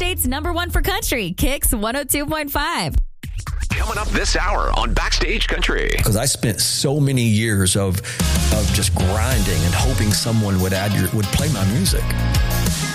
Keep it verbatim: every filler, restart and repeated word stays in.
State's number one for country, Kicks one oh two point five. Coming up this hour on Backstage Country. Because I spent so many years of of just grinding and hoping someone would add your would play my music.